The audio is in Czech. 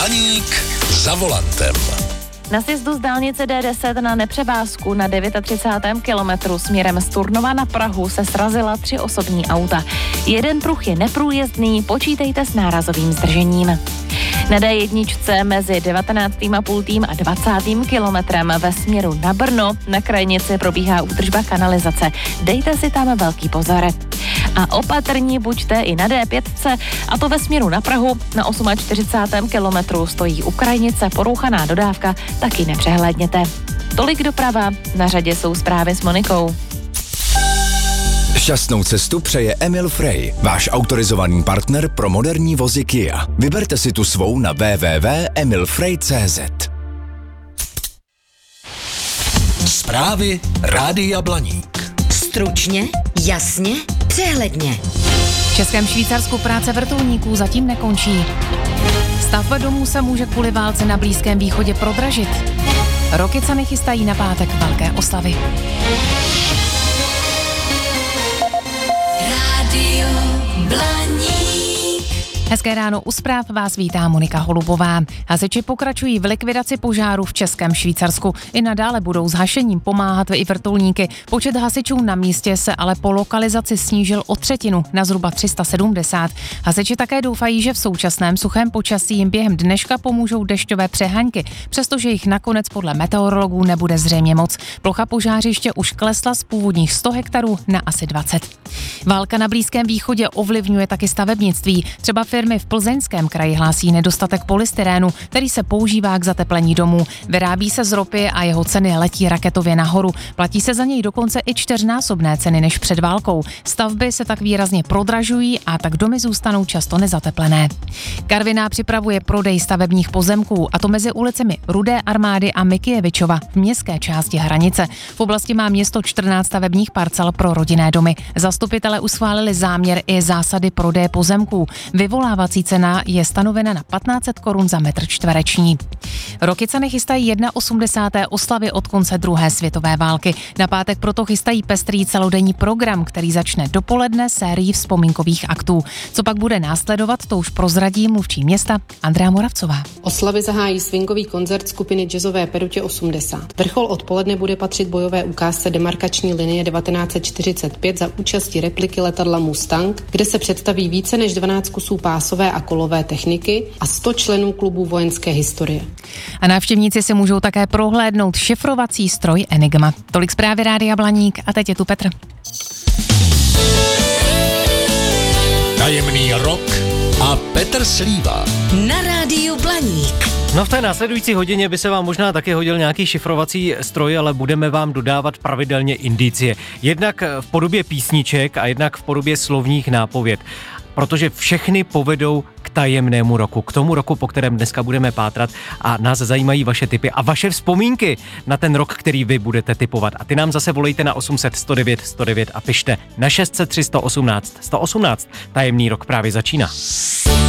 Blaník za volantem. Na sjezdu z dálnice D10 na nepřevázku na 39. kilometru směrem z Turnova na Prahu se srazila 3 osobní auta. Jeden pruh je neprůjezdný, počítejte s nárazovým zdržením. Na D1 mezi 19,5. a 20. kilometrem ve směru na Brno na krajnici probíhá údržba kanalizace. Dejte si tam velký pozor. A opatrní buďte i na D5, a to ve směru na Prahu. Na 48. kilometru stojí u krajnice porouchaná dodávka, taky nepřehlédněte. Tolik doprava, na řadě jsou zprávy s Monikou. Šťastnou cestu přeje Emil Frey, váš autorizovaný partner pro moderní vozy Kia. Vyberte si tu svou na www.emilfrey.cz. Zprávy Rádia Blaník. Stručně, jasně, přehledně. V Českém Švýcarsku práce vrtulníků zatím nekončí. Stavba domů se může kvůli válce na Blízkém východě prodražit. Rokycany chystají na pátek velké oslavy. Rádio Blaník. Hezké ráno, u zpráv vás vítá Monika Holubová. Hasiči pokračují v likvidaci požáru v Českém Švýcarsku. I nadále budou s hašením pomáhat i vrtulníky. Počet hasičů na místě se ale po lokalizaci snížil o 1/3 na zhruba 370. Hasiči také doufají, že v současném suchém počasí jim během dneška pomůžou dešťové přehaňky, přestože jich nakonec podle meteorologů nebude zřejmě moc. Plocha požářiště už klesla z původních 100 hektarů na asi 20. Válka na Blízkém východě ovlivňuje taky stavebnictví. Třeba firmy v Plzeňském kraji hlásí nedostatek polystyrénu, který se používá k zateplení domů. Vyrábí se z ropy a jeho ceny letí raketově nahoru. Platí se za něj dokonce i 4násobné ceny než před válkou. Stavby se tak výrazně prodražují a tak domy zůstanou často nezateplené. Karviná připravuje prodej stavebních pozemků, a to mezi ulicemi Rudé armády a Mikijevičova v městské části Hranice. V oblasti má město 14 stavebních parcel pro rodinné domy. Zastupitelé už schválili záměr i zásady prodeje pozemků. Vyvolávací cena je stanovena na 1500 korun za metr čtvereční. Rokycany chystají 81. oslavy od konce druhé světové války. Na pátek proto chystají pestrý celodenní program, který začne dopoledne sérií vzpomínkových aktů. Co pak bude následovat, to už prozradí mluvčí města Andrea Moravcová. Oslavy zahájí swingový koncert skupiny jazzové Perutě 80. Vrchol odpoledne bude patřit bojové ukázce demarkační linie 1945 za účasti repliky letadla Mustang, kde se představí více než 12 kusů pásové a kolové techniky a 100 členů klubu vojenské historie. A návštěvníci si můžou také prohlédnout šifrovací stroj Enigma. Tolik zprávy Rádia Blaník a teď je tu Petr. Tajemný rok a Petr Slíva. Na Rádiu Blaník. No v té následující hodině by se vám možná taky hodil nějaký šifrovací stroj, ale budeme vám dodávat pravidelně indicie. Jednak v podobě písniček a jednak v podobě slovních nápověd. Protože všechny povedou k tajemnému roku, k tomu roku, po kterém dneska budeme pátrat, a nás zajímají vaše tipy a vaše vzpomínky na ten rok, který vy budete tipovat. A ty nám zase volejte na 800 109 109 a pište na 603 118 118. Tajemný rok právě začíná.